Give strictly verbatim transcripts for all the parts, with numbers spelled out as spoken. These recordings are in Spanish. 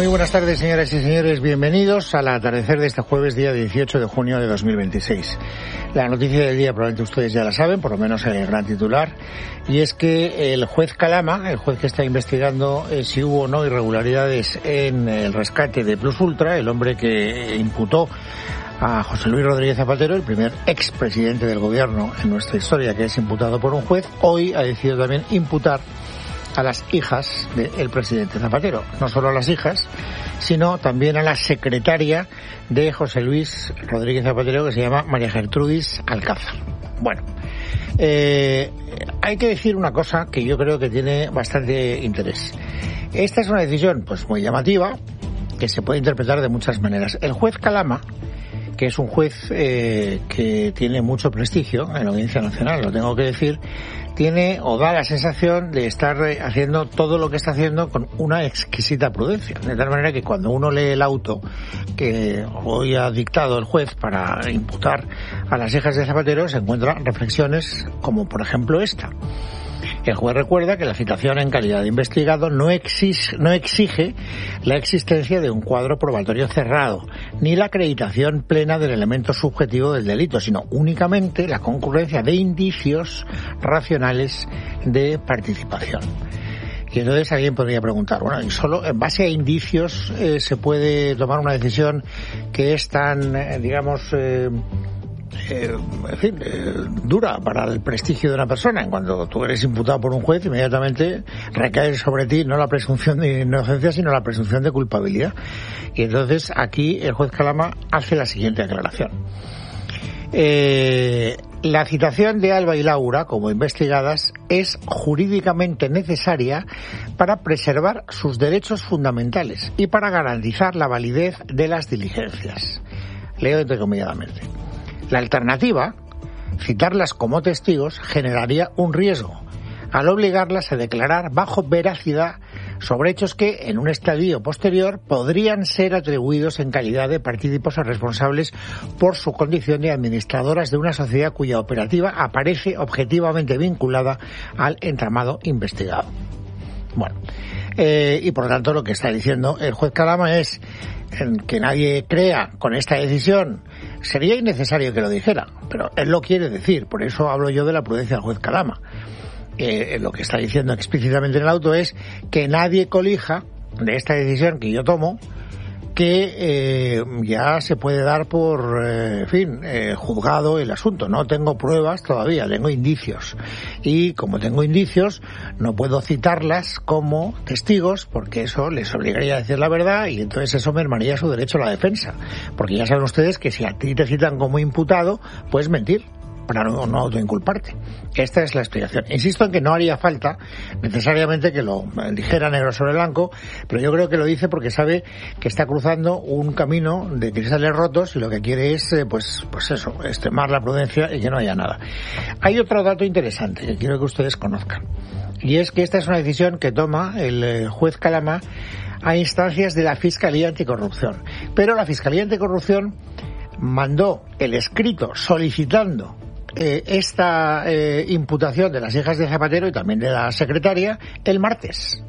Muy buenas tardes, señoras y señores. Bienvenidos al atardecer de este jueves, día dieciocho de junio de dos mil veintiséis. La noticia del día probablemente ustedes ya la saben, por lo menos el gran titular, y es que el juez Calama, el juez que está investigando eh, si hubo o no irregularidades en el rescate de Plus Ultra, el hombre que imputó a José Luis Rodríguez Zapatero, el primer expresidente del gobierno en nuestra historia que es imputado por un juez, hoy ha decidido también imputar a las hijas del presidente Zapatero. No solo a las hijas, sino también a la secretaria de José Luis Rodríguez Zapatero, que se llama María Gertrudis Alcázar. Bueno, eh, hay que decir una cosa que yo creo que tiene bastante interés. Esta es una decisión pues muy llamativa, que se puede interpretar de muchas maneras. El juez Calama, que es un juez eh, que tiene mucho prestigio en la Audiencia Nacional, lo tengo que decir, tiene o da la sensación de estar haciendo todo lo que está haciendo con una exquisita prudencia. De tal manera que cuando uno lee el auto que hoy ha dictado el juez para imputar a las hijas de Zapatero, se encuentran reflexiones como, por ejemplo, esta. El juez recuerda que la citación en calidad de investigado no exige, no exige la existencia de un cuadro probatorio cerrado, ni la acreditación plena del elemento subjetivo del delito, sino únicamente la concurrencia de indicios racionales de participación. Y entonces alguien podría preguntar, bueno, ¿y solo en base a indicios eh, se puede tomar una decisión que es tan, eh, digamos, eh, Eh, en fin, eh, dura para el prestigio de una persona? Cuando tú eres imputado por un juez, inmediatamente recae sobre ti no la presunción de inocencia, sino la presunción de culpabilidad. Y entonces aquí el juez Calama hace la siguiente aclaración. Eh, la citación de Alba y Laura como investigadas es jurídicamente necesaria para preservar sus derechos fundamentales y para garantizar la validez de las diligencias. Leo entrecomilladamente. La alternativa, citarlas como testigos, generaría un riesgo al obligarlas a declarar bajo veracidad sobre hechos que, en un estadio posterior, podrían ser atribuidos en calidad de partícipes o responsables por su condición de administradoras de una sociedad cuya operativa aparece objetivamente vinculada al entramado investigado. Bueno, eh, y por lo tanto lo que está diciendo el juez Calama es que nadie crea con esta decisión. Sería innecesario que lo dijera, pero él lo quiere decir, por eso hablo yo de la prudencia del juez Calama. Eh, lo que está diciendo explícitamente en el auto es que nadie colija de esta decisión que yo tomo, que eh, ya se puede dar por, eh, en fin, eh, juzgado el asunto. No tengo pruebas todavía, tengo indicios. Y como tengo indicios, no puedo citarlas como testigos, porque eso les obligaría a decir la verdad y entonces eso mermaría su derecho a la defensa. Porque ya saben ustedes que si a ti te citan como imputado, puedes mentir para no, no autoinculparte. Esta es la explicación. Insisto en que no haría falta necesariamente que lo dijera negro sobre blanco, pero yo creo que lo dice porque sabe que está cruzando un camino de cristales rotos y lo que quiere es, eh, pues, pues eso, extremar la prudencia y que no haya nada. Hay otro dato interesante que quiero que ustedes conozcan, y es que esta es una decisión que toma el eh, juez Calama a instancias de la Fiscalía Anticorrupción. Pero la Fiscalía Anticorrupción mandó el escrito solicitando Eh, esta eh, imputación de las hijas de Zapatero y también de la secretaria el martes.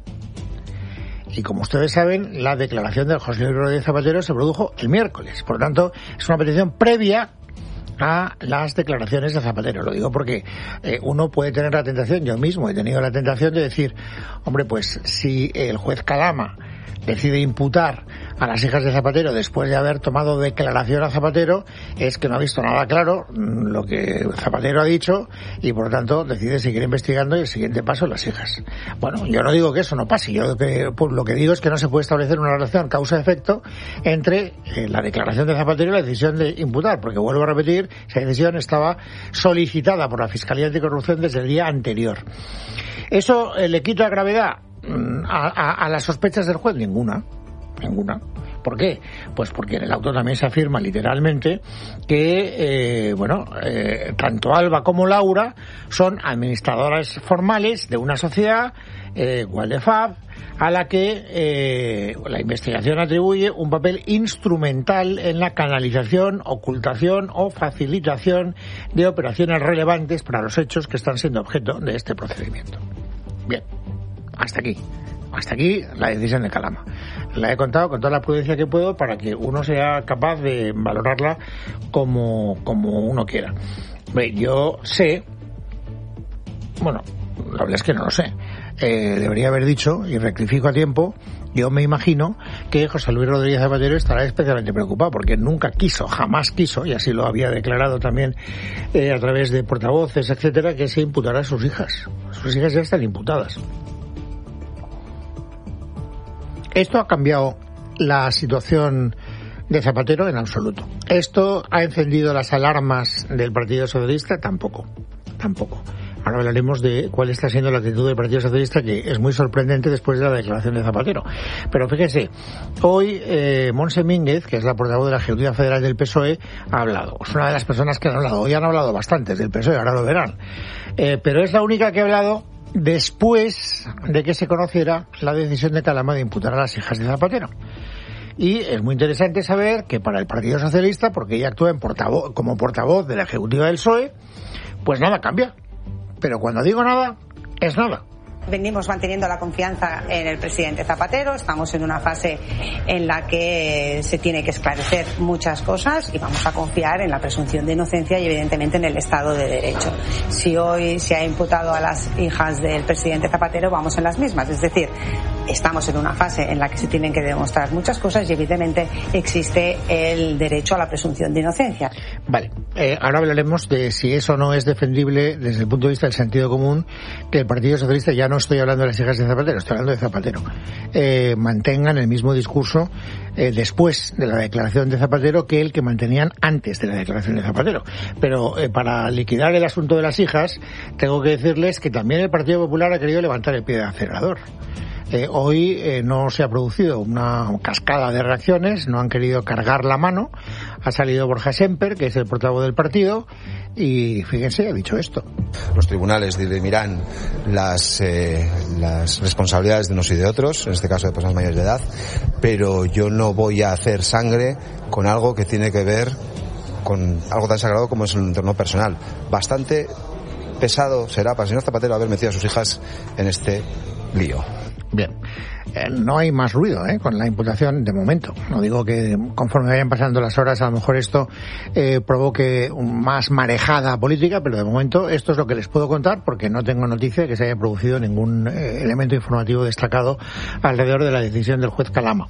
Y como ustedes saben, la declaración de José Luis Rodríguez Zapatero se produjo el miércoles. Por lo tanto, es una petición previa a las declaraciones de Zapatero. Lo digo porque eh, uno puede tener la tentación, yo mismo he tenido la tentación de decir, hombre, pues si el juez Calama decide imputar a las hijas de Zapatero después de haber tomado declaración a Zapatero, es que no ha visto nada claro lo que Zapatero ha dicho y por lo tanto decide seguir investigando y el siguiente paso las hijas. Bueno, yo no digo que eso no pase, yo lo que, pues, lo que digo es que no se puede establecer una relación causa-efecto entre eh, la declaración de Zapatero y la decisión de imputar, porque vuelvo a repetir, esa decisión estaba solicitada por la Fiscalía Anticorrupción desde el día anterior. ¿Eso eh, le quita gravedad A, a, a las sospechas del juez? Ninguna, ninguna. ¿Por qué? Pues porque en el auto también se afirma literalmente que, eh, bueno, eh, tanto Alba como Laura son administradoras formales de una sociedad, eh, Waldefab, a la que eh, la investigación atribuye un papel instrumental en la canalización, ocultación o facilitación de operaciones relevantes para los hechos que están siendo objeto de este procedimiento. Bien, hasta aquí. hasta aquí la decisión de Calama. La he contado con toda la prudencia que puedo para que uno sea capaz de valorarla como, como uno quiera. Yo sé, bueno, la verdad es que no lo sé, eh, debería haber dicho, y rectifico a tiempo, yo me imagino que José Luis Rodríguez Zapatero estará especialmente preocupado porque nunca quiso, jamás quiso, y así lo había declarado también eh, a través de portavoces, etcétera, que se imputara a sus hijas. Sus hijas ya están imputadas. Esto ha cambiado la situación de Zapatero en absoluto. ¿Esto ha encendido las alarmas del Partido Socialista? Tampoco, tampoco. Ahora hablaremos de cuál está siendo la actitud del Partido Socialista, que es muy sorprendente después de la declaración de Zapatero. Pero fíjese, hoy eh, Montse Mínguez, que es la portavoz de la Ejecutiva Federal del P S O E, ha hablado. Es una de las personas que han hablado. Hoy han hablado bastantes del P S O E, ahora lo verán. Eh, pero es la única que ha hablado después de que se conociera la decisión de Calama de imputar a las hijas de Zapatero. Y es muy interesante saber que para el Partido Socialista, porque ella actúa en portavoz, como portavoz de la Ejecutiva del P S O E, pues nada cambia. Pero cuando digo nada, es nada. Venimos manteniendo la confianza en el presidente Zapatero, estamos en una fase en la que se tiene que esclarecer muchas cosas y vamos a confiar en la presunción de inocencia y evidentemente en el Estado de Derecho. Si hoy se ha imputado a las hijas del presidente Zapatero, vamos en las mismas, es decir, estamos en una fase en la que se tienen que demostrar muchas cosas y evidentemente existe el derecho a la presunción de inocencia. Vale, eh, ahora hablaremos de si eso no es defendible desde el punto de vista del sentido común, que el Partido Socialista, ya no estoy hablando de las hijas de Zapatero, estoy hablando de Zapatero, eh, mantengan el mismo discurso eh, después de la declaración de Zapatero que el que mantenían antes de la declaración de Zapatero. Pero eh, para liquidar el asunto de las hijas, tengo que decirles que también el Partido Popular ha querido levantar el pie del acelerador. Eh, hoy eh, no se ha producido una cascada de reacciones, no han querido cargar la mano. Ha salido Borja Semper, que es el portavoz del partido, y fíjense, ha dicho esto. Los tribunales dirimirán las, eh, las responsabilidades de unos y de otros, en este caso de personas mayores de edad, pero yo no voy a hacer sangre con algo que tiene que ver con algo tan sagrado como es el entorno personal. Bastante pesado será para el señor Zapatero haber metido a sus hijas en este lío. Bien, eh, no hay más ruido eh, con la imputación de momento. No digo que conforme vayan pasando las horas a lo mejor esto eh, provoque un, más marejada política, pero de momento esto es lo que les puedo contar porque no tengo noticia de que se haya producido ningún eh, elemento informativo destacado alrededor de la decisión del juez Calama.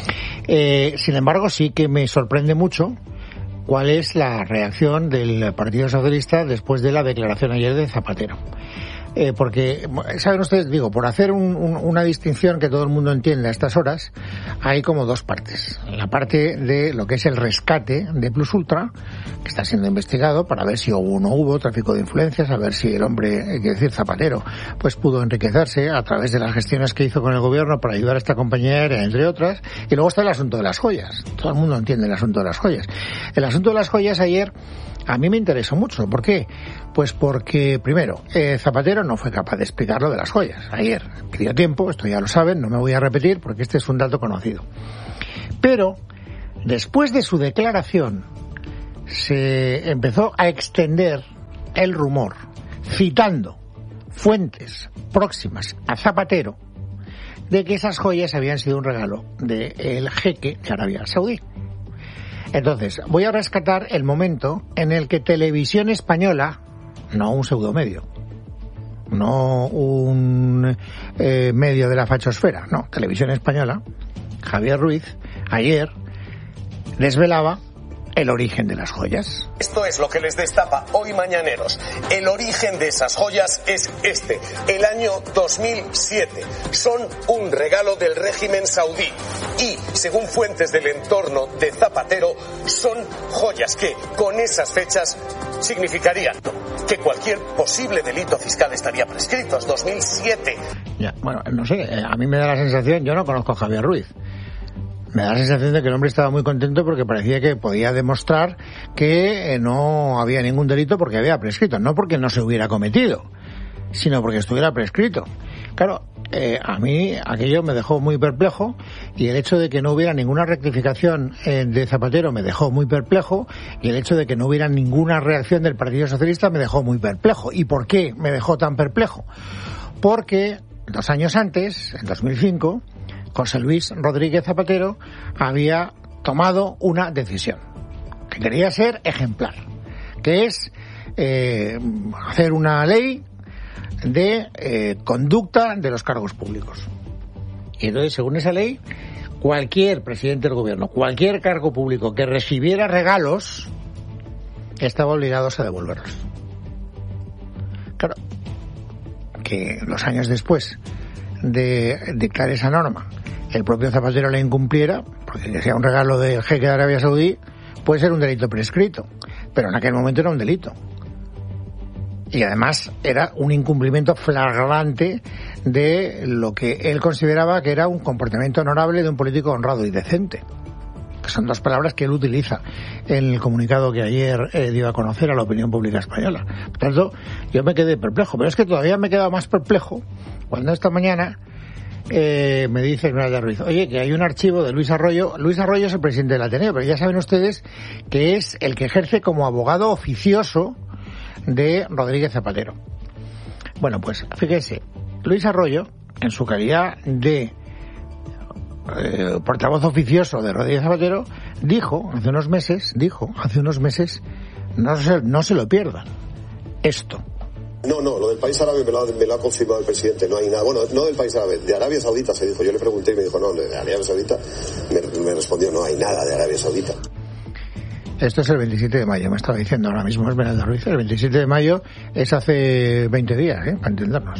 Eh, sin embargo, sí que me sorprende mucho cuál es la reacción del Partido Socialista después de la declaración ayer de Zapatero. Eh, porque, ¿saben ustedes? Digo, por hacer un, un, una distinción que todo el mundo entiende a estas horas, hay como dos partes. La parte de lo que es el rescate de Plus Ultra, que está siendo investigado para ver si hubo o no hubo tráfico de influencias, a ver si el hombre, hay que decir Zapatero, pues pudo enriquecerse a través de las gestiones que hizo con el gobierno para ayudar a esta compañía aérea, entre otras. Y luego está el asunto de las joyas. Todo el mundo entiende el asunto de las joyas. El asunto de las joyas ayer a mí me interesó mucho. ¿Por qué? Pues porque, primero, eh, Zapatero no fue capaz de explicar lo de las joyas. Ayer pidió tiempo, esto ya lo saben, no me voy a repetir porque este es un dato conocido. Pero, después de su declaración, se empezó a extender el rumor, citando fuentes próximas a Zapatero, de que esas joyas habían sido un regalo del jeque de Arabia Saudí. Entonces, voy a rescatar el momento en el que Televisión Española, no un pseudomedio, no un eh, medio de la fachosfera, no, Televisión Española, Javier Ruiz, ayer desvelaba el origen de las joyas. Esto es lo que les destapa hoy Mañaneros. El origen de esas joyas es este, el año dos mil siete. Son un regalo del régimen saudí y, según fuentes del entorno de Zapatero, son joyas que, con esas fechas, significarían que cualquier posible delito fiscal estaría prescrito. Es dos mil siete. Ya, bueno, no sé, a mí me da la sensación, yo no conozco a Javier Ruiz. Me da la sensación de que el hombre estaba muy contento porque parecía que podía demostrar que no había ningún delito porque había prescrito. No porque no se hubiera cometido, sino porque estuviera prescrito. Claro, eh, a mí aquello me dejó muy perplejo y el hecho de que no hubiera ninguna rectificación eh, de Zapatero me dejó muy perplejo y el hecho de que no hubiera ninguna reacción del Partido Socialista me dejó muy perplejo. ¿Y por qué me dejó tan perplejo? Porque dos años antes, en dos mil cinco, José Luis Rodríguez Zapatero había tomado una decisión que quería ser ejemplar, que es eh, hacer una ley de eh, conducta de los cargos públicos. Y entonces, según esa ley, cualquier presidente del gobierno, cualquier cargo público que recibiera regalos, estaba obligado a devolverlos. Claro, que los años después de dictar esa norma, el propio Zapatero la incumpliera, porque que sea un regalo del jeque de Arabia Saudí, puede ser un delito prescrito, pero en aquel momento era un delito. Y además era un incumplimiento flagrante de lo que él consideraba que era un comportamiento honorable de un político honrado y decente. Que son dos palabras que él utiliza en el comunicado que ayer eh, dio a conocer a la opinión pública española. Por tanto, yo me quedé perplejo, pero es que todavía me he quedado más perplejo cuando esta mañana eh, me dice Esmeralda Ruiz, oye, que hay un archivo de Luis Arroyo. Luis Arroyo es el presidente del Ateneo, pero ya saben ustedes que es el que ejerce como abogado oficioso de Rodríguez Zapatero. Bueno, pues fíjese, Luis Arroyo, en su calidad de eh, portavoz oficioso de Rodríguez Zapatero, dijo hace unos meses, dijo hace unos meses, no se, no se lo pierdan, esto. No, no, lo del país árabe me lo, ha, me lo ha confirmado el presidente, no hay nada. Bueno, no del país árabe, de Arabia Saudita se dijo. Yo le pregunté y me dijo, no, de Arabia Saudita, me, me respondió, no hay nada de Arabia Saudita. Esto es el veintisiete de mayo, me estaba diciendo ahora mismo Esmeralda Ruiz. El veintisiete de mayo es hace veinte días, ¿eh? Para entendernos.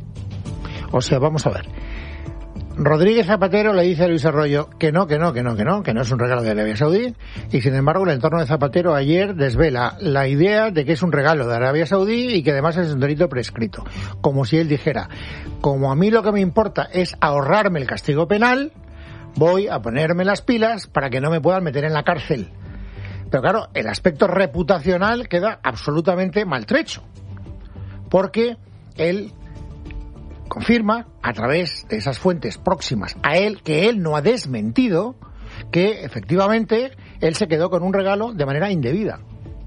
O sea, vamos a ver. Rodríguez Zapatero le dice a Luis Arroyo que no, que no, que no, que no, que no es un regalo de Arabia Saudí, y sin embargo el entorno de Zapatero ayer desvela la idea de que es un regalo de Arabia Saudí y que además es un delito prescrito. Como si él dijera, como a mí lo que me importa es ahorrarme el castigo penal, voy a ponerme las pilas para que no me puedan meter en la cárcel. Pero claro, el aspecto reputacional queda absolutamente maltrecho, porque él confirma, a través de esas fuentes próximas a él, que él no ha desmentido que efectivamente él se quedó con un regalo de manera indebida.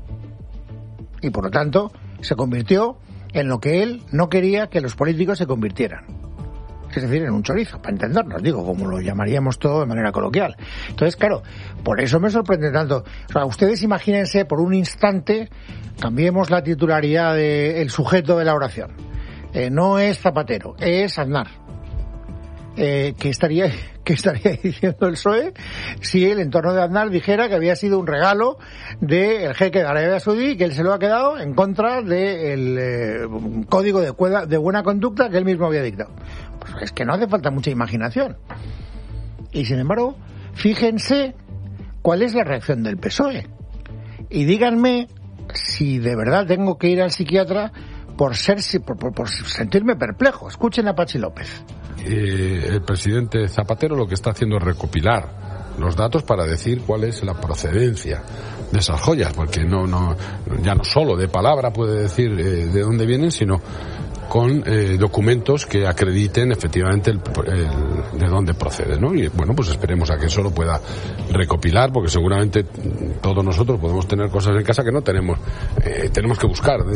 Y por lo tanto se convirtió en lo que él no quería que los políticos se convirtieran. Es decir, en un chorizo, para entendernos, digo, como lo llamaríamos todo de manera coloquial. Entonces, claro, por eso me sorprende tanto. O sea, ustedes imagínense por un instante, cambiemos la titularidad del sujeto de la oración. Eh, no es Zapatero, es Aznar. Eh, ¿qué estaría, qué estaría diciendo el P S O E si el entorno de Aznar dijera que había sido un regalo del jeque de Arabia Saudí y que él se lo ha quedado en contra del eh, código de, cueda, de buena conducta que él mismo había dictado? Pues es que no hace falta mucha imaginación. Y sin embargo, fíjense cuál es la reacción del P S O E. Y díganme si de verdad tengo que ir al psiquiatra por ser por, por, por sentirme perplejo. Escuchen a Pachi López. Eh, el presidente Zapatero lo que está haciendo es recopilar los datos para decir cuál es la procedencia de esas joyas, porque no, no, ya no solo de palabra puede decir eh, de dónde vienen, sino con eh, documentos que acrediten efectivamente el, el, de dónde procede, ¿no? Y bueno, pues esperemos a que eso lo pueda recopilar, porque seguramente todos nosotros podemos tener cosas en casa que no tenemos, eh, tenemos que buscar